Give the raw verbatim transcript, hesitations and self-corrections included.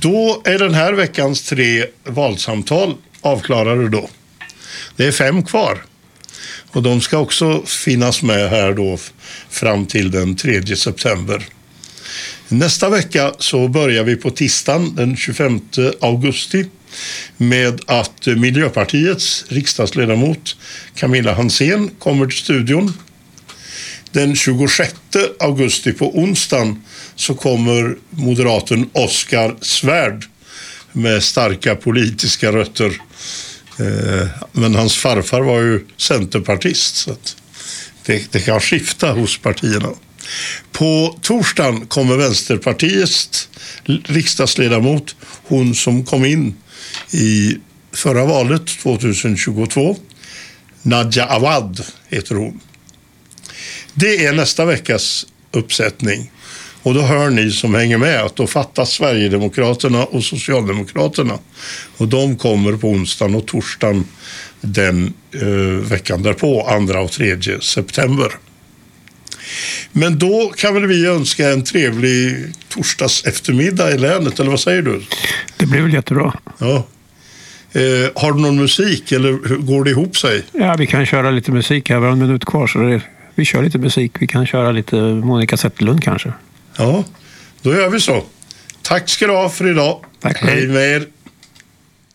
Då är den här veckans tre valsamtal avklarade då. Det är fem kvar. Och de ska också finnas med här då fram till den tredje september. Nästa vecka så börjar vi på tisdagen den tjugofemte augusti med att Miljöpartiets riksdagsledamot Camilla Hansén kommer till studion. Den tjugosjätte augusti på onsdagen så kommer moderaten Oskar Svärd med starka politiska rötter. Men hans farfar var ju centerpartist så att det, det kan skifta hos partierna. På torsdagen kommer Vänsterpartiets riksdagsledamot, hon som kom in i förra valet tjugohundratjugotvå, Nadja Awad heter hon. Det är nästa veckas uppsättning. Och då hör ni som hänger med att då fattas Sverigedemokraterna och Socialdemokraterna. Och de kommer på onsdagen och torsdagen den eh, veckan därpå, andra och tredje september. Men då kan väl vi önska en trevlig torsdags eftermiddag i länet, eller vad säger du? Det blir väl jättebra. Ja. Eh, har du någon musik eller går det ihop sig? Ja, vi kan köra lite musik här, vi har en minut kvar så det, vi kör lite musik. Vi kan köra lite Monica Zetterlund kanske. Ja, då gör vi så. Tack ska du ha för idag. Tack. Hej med er.